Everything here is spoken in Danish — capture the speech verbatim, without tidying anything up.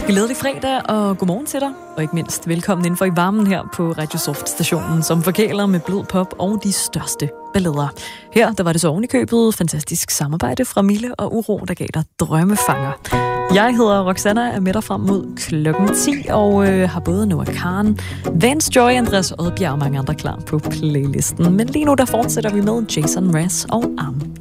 Glædelig fredag, og godmorgen til dig. Og ikke mindst velkommen indenfor i varmen her på Radio Soft-stationen, som forkæler med blød pop og de største ballader. Her der var det så oven i købet fantastisk samarbejde fra Mille og Uro, der gav dig drømmefanger. Jeg hedder Roxanna, er med dig frem mod klokken ti, og øh, har både Noah Khan, Vance Joy, Andreas Oddbjerg og mange andre klar på playlisten. Men lige nu der fortsætter vi med Jason Mraz og Am.